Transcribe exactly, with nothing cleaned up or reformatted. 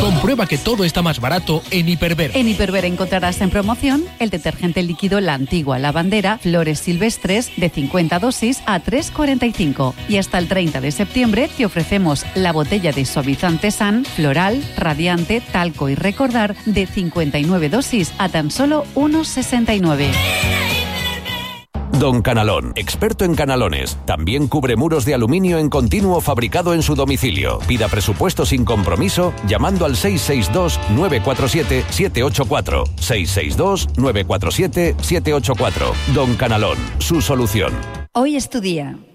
Comprueba que todo está más barato en Hiperver. En Hiperver encontrarás en promoción el detergente líquido La Antigua Lavandera Flores Silvestres de cincuenta dosis a tres cuarenta y cinco. Y hasta el treinta de septiembre te ofrecemos la botella de suavizante San, floral, radiante, talco y recordar de cincuenta y nueve dosis a tan solo uno sesenta y nueve. Don Canalón, experto en canalones. También cubre muros de aluminio en continuo fabricado en su domicilio. Pida presupuesto sin compromiso llamando al seis seis dos, nueve cuatro siete, siete ocho cuatro. seis seis dos, nueve cuatro siete, siete ocho cuatro. Don Canalón, su solución. Hoy es tu día.